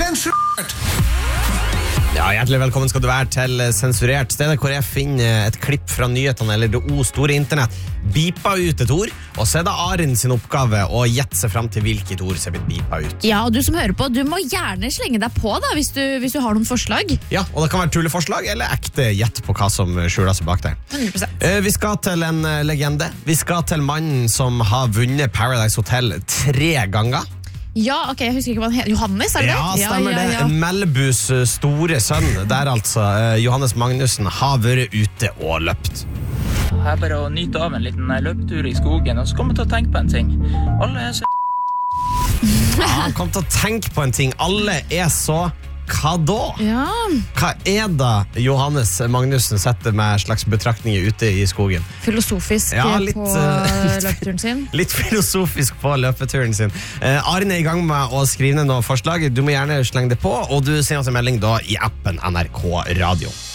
Sensurert! Ja, hjertelig velkommen skal du være til Sensurert, stedet hvor jeg finner et klipp fra nyhetene eller det store internett, beepa ut et ord, og så er det Arin sin oppgave å gjette seg frem til hvilket ord som er blitt beepa ut. Ja, og du som hører på, du må gjerne slenge deg på da, hvis du har noen forslag. Ja, og det kan være tulleforslag eller ekte gjett på hva som skjuler seg bak der. 100%. Vi skal til en legende. Vi skal til mannen som har vunnet Paradise Hotel 3 ganger. Ja, ok, jeg husker ikke hva han heter. Johannes, er det det? Ja, stemmer det. Melbus store sønn, der altså Johannes Magnussen har vært ute og løpt. Her bare å nyte av en liten løpetur i skogen, og så kommer jeg til å tenke på en ting. Alle er så... Ja, han kom til å tenke på en ting. Alle er så... Hva da? Ja. Hva er det Johannes Magnussen setter med slags betraktninger ute i skogen? Filosofisk Ja, litt, på løpeturen sin. Litt filosofisk på løpeturen sin. Arne er i gang med å skrive ned noen forslag. Du må gjerne slenge det på, og du sender oss en melding da i appen NRK Radio.